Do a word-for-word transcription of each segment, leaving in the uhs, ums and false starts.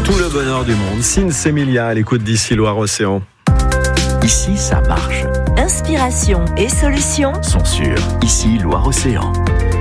Tout le bonheur du monde. Sins Emilia à l'écoute d'ici Loire-Océan. Ici, ça marche. Inspiration et solutions Sont sur Ici, Loire-Océan.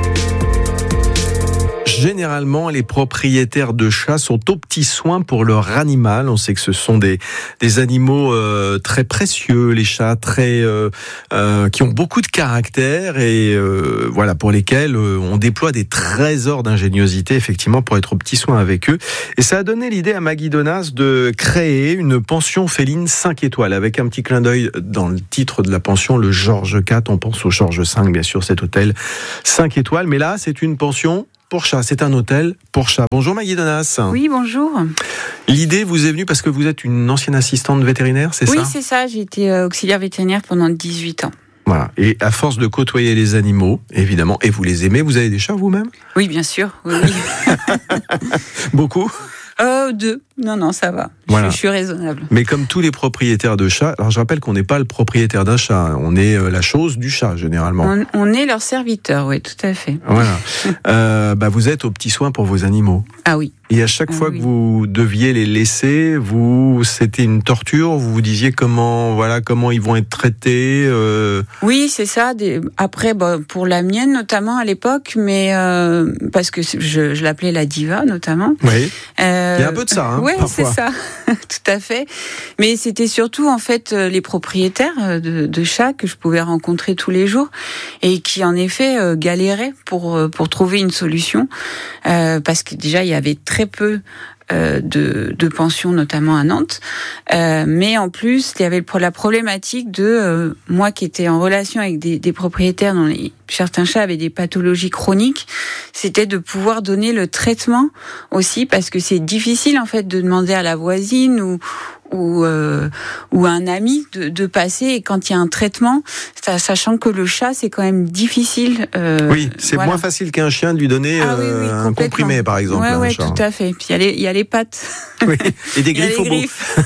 Généralement, les propriétaires de chats sont aux petits soins pour leur animal. On sait que ce sont des, des animaux euh, très précieux, les chats, très euh, euh, qui ont beaucoup de caractère et euh, voilà pour lesquels euh, on déploie des trésors d'ingéniosité effectivement pour être aux petits soins avec eux. Et ça a donné l'idée à Maggie Donas de créer une pension féline cinq étoiles avec un petit clin d'œil dans le titre de la pension, le Georges quatre. On pense au Georges cinq, bien sûr, cet hôtel cinq étoiles. Mais là, c'est une pension pour chat, c'est un hôtel pour chat. Bonjour Maggie Donas. Oui, bonjour. L'idée vous est venue parce que vous êtes une ancienne assistante vétérinaire, c'est oui, ça ? Oui, c'est ça. J'ai été auxiliaire vétérinaire pendant dix-huit ans. Voilà. Et à force de côtoyer les animaux, évidemment, et vous les aimez, vous avez des chats vous-même ? Oui, bien sûr. Oui, oui. Beaucoup ? Euh, deux. Non, non, ça va. Voilà. Je, je suis raisonnable. Mais comme tous les propriétaires de chats, alors je rappelle qu'on n'est pas le propriétaire d'un chat, on est la chose du chat généralement. On, on est leur serviteur, oui, tout à fait. Voilà. euh, bah vous êtes aux petits soins pour vos animaux. Ah oui. Et à chaque ah, fois oui. que vous deviez les laisser, vous, c'était une torture. Vous vous disiez comment, voilà, comment ils vont être traités. Euh... Oui, c'est ça. Des... Après, bah, pour la mienne notamment à l'époque, mais euh, parce que je, je l'appelais la diva notamment. Oui. Euh... Il y a un peu de ça, hein, oui, parfois. c'est ça, tout à fait. Mais c'était surtout en fait les propriétaires de, de chats que je pouvais rencontrer tous les jours et qui en effet euh, galéraient pour pour trouver une solution euh, parce que déjà il y avait très peu Euh, de, de pensions, notamment à Nantes. Euh, mais en plus, il y avait la problématique de euh, moi qui étais en relation avec des, des propriétaires dont les, certains chats avaient des pathologies chroniques, c'était de pouvoir donner le traitement aussi, parce que c'est difficile en fait de demander à la voisine ou ou euh, ou à un ami de, de passer, et quand il y a un traitement, ça, sachant que le chat c'est quand même difficile. Euh, oui, c'est voilà. moins facile qu'un chien de lui donner ah, oui, oui, euh, un comprimé par exemple. Ouais, ouais, chat. tout à fait. Puis il y a les il y a les pattes. Oui, et des griffes au bout.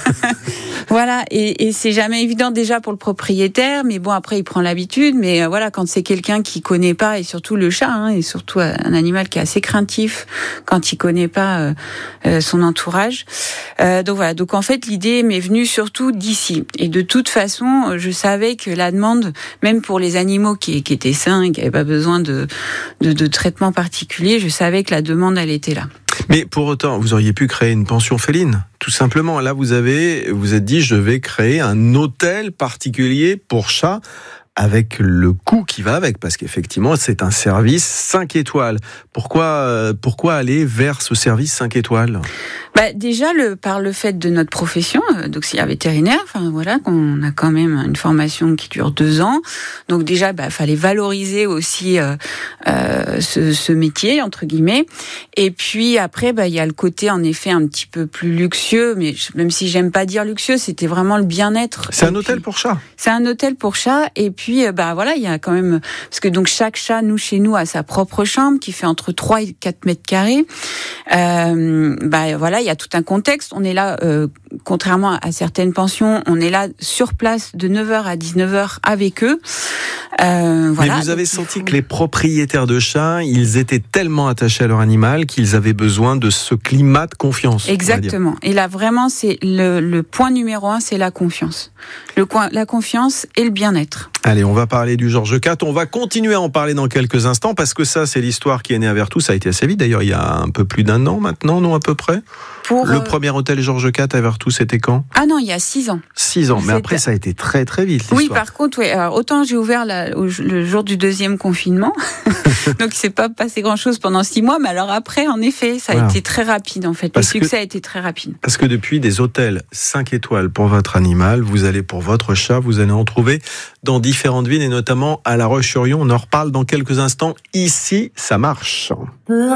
Voilà, et, et c'est jamais évident déjà pour le propriétaire, mais bon après il prend l'habitude. Mais euh, voilà, quand c'est quelqu'un qui connaît pas, et surtout le chat, hein, et surtout un animal qui est assez craintif quand il connaît pas euh, euh, son entourage. Euh, donc voilà, donc en fait l'idée m'est venue surtout d'ici. Et de toute façon, je savais que la demande, même pour les animaux qui, qui étaient sains, qui n'avaient pas besoin de, de, de traitement particulier, je savais que la demande elle était là. Mais pour autant, vous auriez pu créer une pension féline, tout simplement. Là, vous avez, vous êtes dit, je vais créer un hôtel particulier pour chats, avec le coût qui va avec, parce qu'effectivement, c'est un service cinq étoiles. Pourquoi, euh, pourquoi aller vers ce service cinq étoiles ? Bah, déjà, le, par le fait de notre profession euh, d'auxiliaire vétérinaire, enfin voilà, qu'on a quand même une formation qui dure deux ans. Donc déjà, bah, fallait valoriser aussi euh, euh, ce, ce métier entre guillemets. Et puis après, bah, il y a le côté en effet un petit peu plus luxueux, mais même si j'aime pas dire luxueux, c'était vraiment le bien-être. C'est et un puis, hôtel pour chats. C'est un hôtel pour chats. Et puis, bah voilà, il y a quand même, parce que donc chaque chat, nous chez nous, a sa propre chambre qui fait entre trois et quatre mètres carrés. Euh, bah voilà, il y a tout un contexte. On est là, euh, contrairement à certaines pensions, on est là sur place de neuf heures à dix-neuf heures avec eux. Euh, voilà. Mais vous avez donc, senti faut... que les propriétaires de chats, ils étaient tellement attachés à leur animal qu'ils avaient besoin de ce climat de confiance. Exactement. Et là, vraiment, c'est le, le point numéro un, c'est la confiance. Le coin, la confiance et le bien-être. Allez, on va parler du Georges quatre. On va continuer à en parler dans quelques instants, parce que ça, c'est l'histoire qui est née à Vertou. Ça a été assez vite, d'ailleurs, il y a un peu plus d'un an maintenant, non, à peu près. Pour, le euh... premier hôtel Georges quatre à Vertou, c'était quand ? Ah non, il y a six ans. Six ans, mais c'était... après, ça a été très très vite, l'histoire. Oui, par contre, ouais, alors, autant j'ai ouvert la, au, le jour du deuxième confinement, donc il s'est pas passé grand-chose pendant six mois, mais alors après, en effet, ça a voilà. été très rapide, en fait. Parce le succès que, a été très rapide. Parce que depuis, des hôtels cinq étoiles pour votre animal, vous allez pour votre chat, vous allez en trouver dans différentes villes, et notamment à La Roche-sur-Yon. On en reparle dans quelques instants. Ici, ça marche.